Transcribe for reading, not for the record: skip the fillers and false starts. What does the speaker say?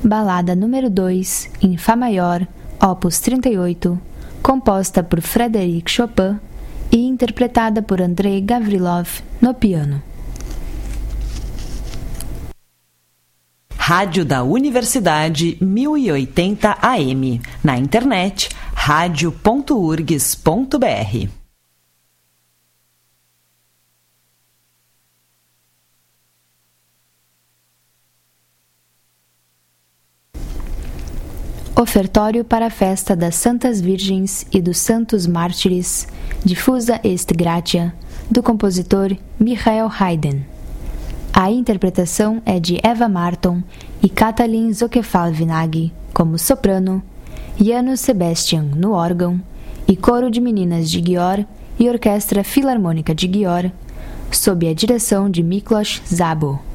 Balada número 2, em Fá maior, opus 38, composta por Frédéric Chopin e interpretada por Andrei Gavrilov no piano. Rádio da Universidade 1080 AM. Na internet, radio.urgs.br. Ofertório para a festa das Santas Virgens e dos Santos Mártires, Diffusa est gratia, do compositor Michael Haydn. A interpretação é de Eva Marton e Katalin Zokefalvinag como soprano, Janusz Sebastian no órgão e coro de meninas de Győr e Orquestra Filarmônica de Győr, sob a direção de Miklos Szabo.